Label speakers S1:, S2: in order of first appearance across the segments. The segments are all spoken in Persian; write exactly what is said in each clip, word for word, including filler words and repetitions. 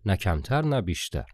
S1: نه کمتر نه بیشتر.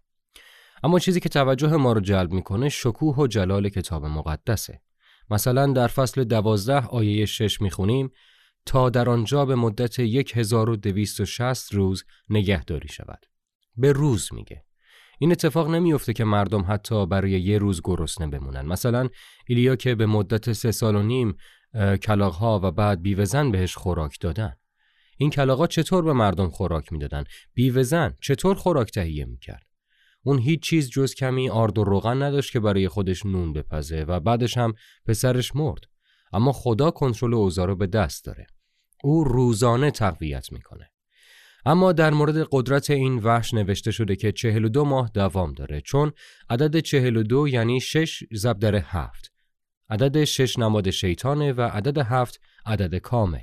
S1: اما چیزی که توجه ما رو جلب میکنه شکوه و جلال کتاب مقدسه. مثلا در فصل دوازده آیه شش میخونیم تا در آنجا به مدت یک هزار و دویست و شصت روز نگهداری شود. به روز میگه. این اتفاق نمیفته که مردم حتی برای یه روز گرسنه بمونن. مثلا ایلیا که به مدت سه سال و نیم کلاغ‌ها و بعد بیوه‌زن بهش خوراک دادن. این کلاغ‌ها چطور به مردم خوراک میدادن؟ بیوه‌زن چطور خوراک تهیه میکرد؟ اون هیچ چیز جز کمی آرد و روغن نداشت که برای خودش نون بپزه و بعدش هم پسرش مرد. اما خدا کنترل اوضاع رو به دست داره. او روزانه تقویت میکنه. اما در مورد قدرت این وحش نوشته شده که چهل و دو ماه دوام داره، چون عدد چهل و دو یعنی شش ضرب در هفت. عدد شش نماد شیطانه و عدد هفت عدد کامل.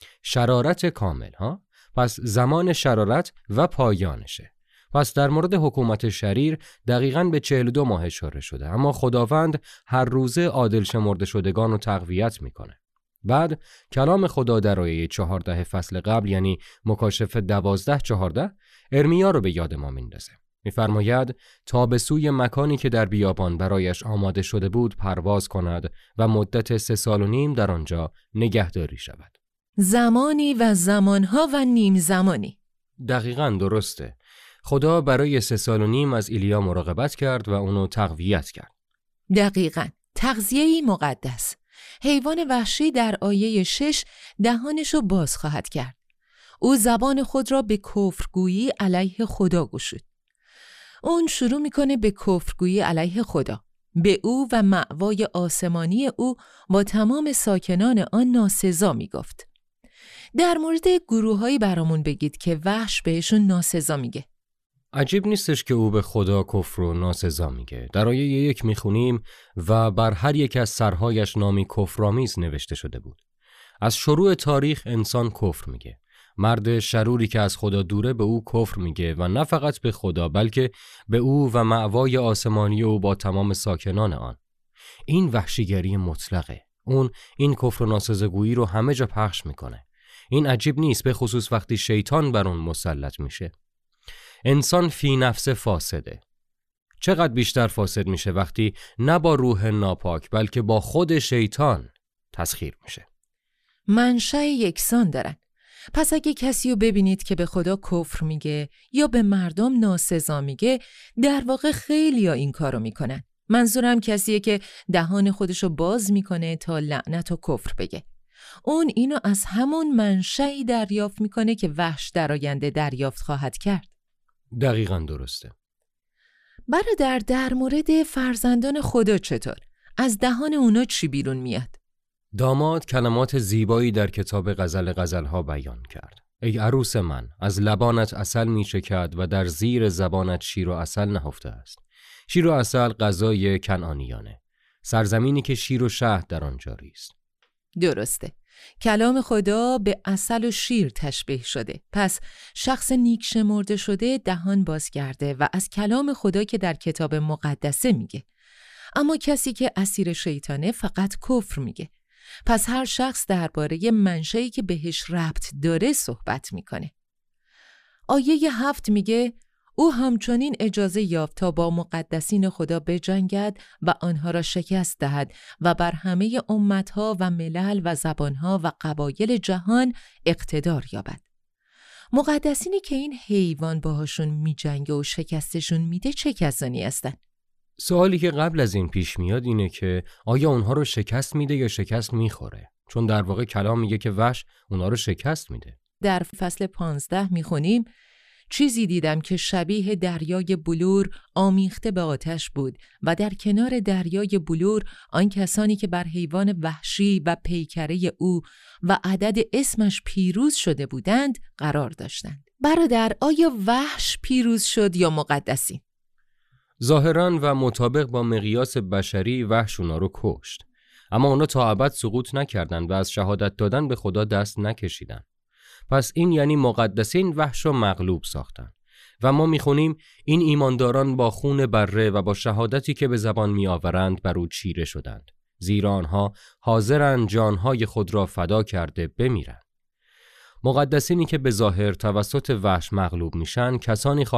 S1: شرارت کامل ها؟ پس زمان شرارت و پایانشه. پس در مورد حکومت شریر دقیقاً به چهل و دو ماه اشاره شده، اما خداوند هر روزه عادل شمرده شدگان رو تقویت میکنه. بعد کلام خدا در آیه چهارده فصل قبل یعنی مکاشفه دوازده چهارده ارمیا رو به یاد ما میندازه. میفرماید تا به سوی مکانی که در بیابان برایش آماده شده بود پرواز کند و مدت سه سال و نیم در آنجا نگهداری شود.
S2: زمانی و زمانها و نیم زمانی.
S1: دقیقاً درسته. خدا برای سه سال و نیم از ایلیا مراقبت کرد و اونو تقویت کرد.
S2: دقیقاً. تغذیه‌ای مقدس. حیوان وحشی در آیه شش دهانشو باز خواهد کرد. او زبان خود را به کفرگویی علیه خدا گشود. اون شروع میکنه به کفرگویی علیه خدا. به او و مأوای آسمانی او با تمام ساکنان آن ناسزا میگفت. در مورد گروه‌هایی برامون بگید که وحش بهشون ناسزا میگه.
S1: عجیب نیستش که او به خدا کفر و ناسزا میگه. در آیه یک میخونیم و بر هر یک از سرهایش نامی کفرآمیز نوشته شده بود. از شروع تاریخ انسان کفر میگه. مرد شروری که از خدا دوره به او کفر میگه و نه فقط به خدا بلکه به او و مأوای آسمانی او با تمام ساکنان آن. این وحشیگری مطلقه. اون این کفر و ناسزاگویی رو همه جا پخش میکنه. این عجیب نیست، به خصوص وقتی شیطان بر اون مسلط میشه. انسان فی نفس فاسده. چقدر بیشتر فاسد میشه وقتی نه با روح ناپاک بلکه با خود شیطان تسخیر میشه.
S2: منشأ یکسان دارن. پس اگه کسی رو ببینید که به خدا کفر میگه یا به مردم ناسزا میگه، در واقع خیلی ها این کارو میکنن. منظورم کسیه که دهان خودشو باز میکنه تا لعنت و کفر بگه. اون اینو از همون منشأی دریافت میکنه که وحش در آینده دریافت خواهد کرد.
S1: دقیقاً درسته.
S2: برادر، در مورد فرزندان خدا چطور؟ از دهان اونا چی بیرون میاد؟
S1: داماد کلمات زیبایی در کتاب غزل غزلها بیان کرد. ای عروس من، از لبانت عسل میچکد و در زیر زبانت شیر و عسل نهفته است. شیر و عسل غذای کنعانیانه، سرزمینی که شیر و شهد در آن جاری است.
S2: درسته. کلام خدا به عسل و شیر تشبیه شده. پس شخص نیک شمرده شده دهان باز کرده و از کلام خدا که در کتاب مقدسه میگه. اما کسی که اسیر شیطانه فقط کفر میگه. پس هر شخص درباره منشأی که بهش ربط داره صحبت میکنه. آیه هفت میگه او همچنین اجازه یافت تا با مقدسین خدا بجنگد و آنها را شکست دهد و بر همه امتها و ملل و زبانها و قبایل جهان اقتدار یابد. مقدسینی که این حیوان باهاشون میجنگه و شکستشون میده چه کسانی هستن؟
S1: سوالی که قبل از این پیش میاد اینه که آیا اونها رو شکست میده یا شکست میخوره؟ چون در واقع کلام میگه که وحش اونها رو شکست میده.
S2: در فصل پانزده میخونیم چیزی دیدم که شبیه دریای بلور آمیخته به آتش بود و در کنار دریای بلور آن کسانی که بر حیوان وحشی و پیکره او و عدد اسمش پیروز شده بودند قرار داشتند. برادر، آیا وحش پیروز شد یا مقدسین؟
S1: ظاهراً و مطابق با مقیاس بشری وحش اونا رو کشت. اما اونا تا ابد سقوط نکردند و از شهادت دادن به خدا دست نکشیدند. پس این یعنی مقدسین وحش رو مغلوب ساختن و ما میخونیم این ایمانداران با خون بره و با شهادتی که به زبان میآورند بر او چیره شدند، زیرا آنها حاضرند جانهای خود را فدا کرده بمیرند. مقدسینی که به ظاهر توسط وحش مغلوب میشن کسانی